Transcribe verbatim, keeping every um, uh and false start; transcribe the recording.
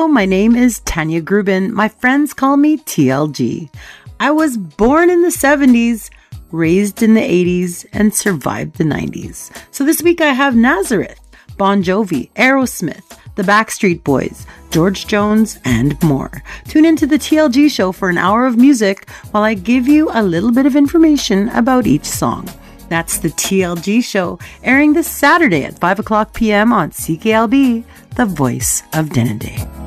my name is Tanya Grubin. My friends call me T L G. I was born in the seventies, raised in the eighties, and survived the nineties. So this week I have Nazareth, Bon Jovi, Aerosmith, the Backstreet Boys, George Jones, and more. Tune into the T L G show for an hour of music while I give you a little bit of information about each song. That's the T L G show, airing this Saturday at five o'clock p.m. on C K L B, the voice of Denendeh.